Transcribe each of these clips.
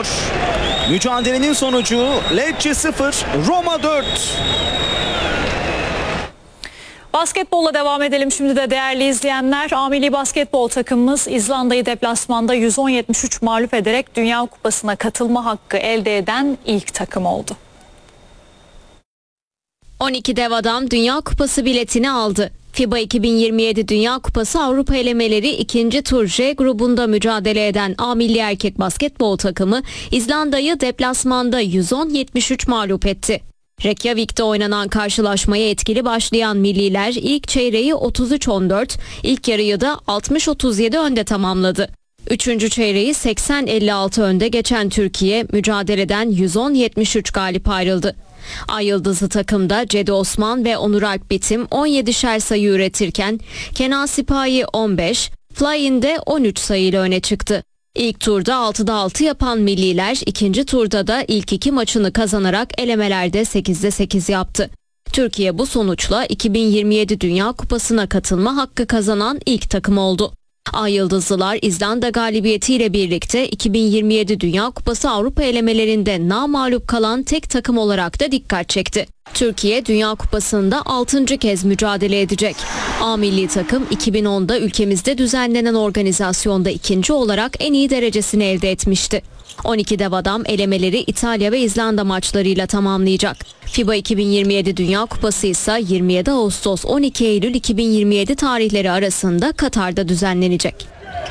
başlıyor. Mücadelenin sonucu Lecce 0, Roma 4. Basketbolla devam edelim şimdi de değerli izleyenler. A Milli Basketbol takımımız İzlanda'yı deplasmanda 110-73 mağlup ederek Dünya Kupası'na katılma hakkı elde eden ilk takım oldu. 12 dev adam Dünya Kupası biletini aldı. FIBA 2027 Dünya Kupası Avrupa elemeleri 2. tur J grubunda mücadele eden A Milli Erkek Basketbol takımı İzlanda'yı deplasmanda 110-73 mağlup etti. Reykjavik'te oynanan karşılaşmaya etkili başlayan milliler ilk çeyreği 33-14, ilk yarıyı da 60-37 önde tamamladı. Üçüncü çeyreği 80-56 önde geçen Türkiye mücadeleden 110-73 galip ayrıldı. Ay Yıldızlı takımda Cedi Osman ve Onur Alp Bitim 17'şer sayı üretirken Kenan Sipahi 15, Fly-in'de 13 sayıyla öne çıktı. İlk turda 6'da 6 yapan milliler ikinci turda da ilk iki maçını kazanarak elemelerde 8'de 8 yaptı. Türkiye bu sonuçla 2027 Dünya Kupası'na katılma hakkı kazanan ilk takım oldu. Ay Yıldızlılar İzlanda galibiyetiyle birlikte 2027 Dünya Kupası Avrupa elemelerinde namağlup kalan tek takım olarak da dikkat çekti. Türkiye Dünya Kupası'nda 6. kez mücadele edecek. A milli takım 2010'da ülkemizde düzenlenen organizasyonda ikinci olarak en iyi derecesini elde etmişti. 12 dev adam elemeleri İtalya ve İzlanda maçlarıyla tamamlayacak. FIBA 2027 Dünya Kupası ise 27 Ağustos 12 Eylül 2027 tarihleri arasında Katar'da düzenlenecek.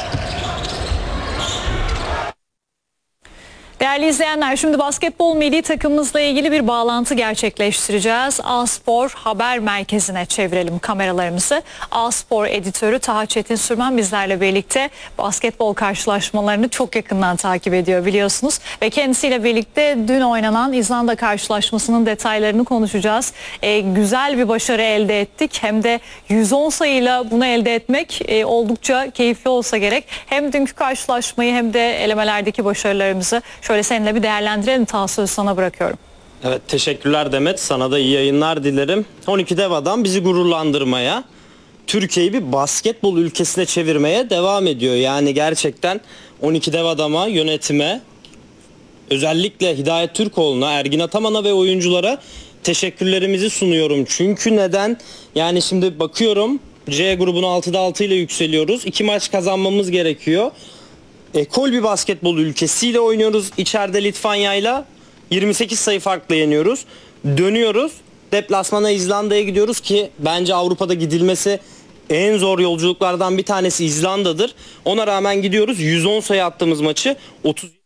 Değerli izleyenler, şimdi basketbol milli takımımızla ilgili bir bağlantı gerçekleştireceğiz. A-Spor haber merkezine çevirelim kameralarımızı. A-Spor editörü Taha Çetin Sürmen bizlerle birlikte basketbol karşılaşmalarını çok yakından takip ediyor biliyorsunuz. Ve kendisiyle birlikte dün oynanan İzlanda karşılaşmasının detaylarını konuşacağız. Güzel bir başarı elde ettik. Hem de 110 sayıyla bunu elde etmek oldukça keyifli olsa gerek. Hem dünkü karşılaşmayı hem de elemelerdeki başarılarımızı şöyle seninle bir değerlendirelim. Taha, sözü sana bırakıyorum. Evet, teşekkürler Demet. Sana da iyi yayınlar dilerim. 12 dev adam bizi gururlandırmaya, Türkiye'yi bir basketbol ülkesine çevirmeye devam ediyor. Yani gerçekten 12 dev adama, yönetime, özellikle Hidayet Türkoğlu'na, Ergin Ataman'a ve oyunculara teşekkürlerimizi sunuyorum. Çünkü neden? Yani şimdi bakıyorum, C grubunu 6'da 6 ile yükseliyoruz. 2 maç kazanmamız gerekiyor. Ekol bir basketbol ülkesiyle oynuyoruz. İçeride Litvanya'yla 28 sayı farklı yeniyoruz. Dönüyoruz. Deplasmana İzlanda'ya gidiyoruz ki bence Avrupa'da gidilmesi en zor yolculuklardan bir tanesi İzlanda'dır. Ona rağmen gidiyoruz. 110 sayı attığımız maçı 30